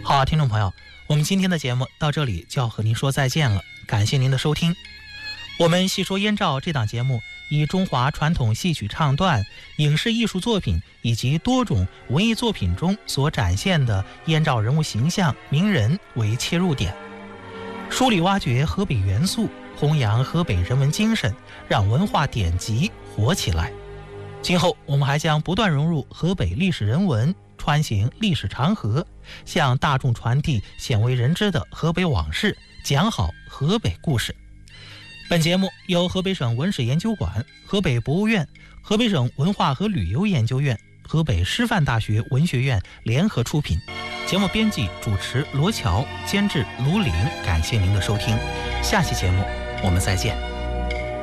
好，听众朋友，我们今天的节目到这里就要和您说再见了，感谢您的收听。我们细说燕赵这档节目以中华传统戏曲唱段、影视艺术作品以及多种文艺作品中所展现的燕赵人物形象、名人为切入点，梳理挖掘河北元素，弘扬河北人文精神，让文化典籍活起来。今后我们还将不断融入河北历史人文，穿行历史长河，向大众传递鲜为人知的河北往事，讲好河北故事。本节目由河北省文史研究馆、河北博物院、河北省文化和旅游研究院、河北师范大学文学院联合出品。节目编辑主持罗乔，监制卢岭。感谢您的收听，下期节目我们再见。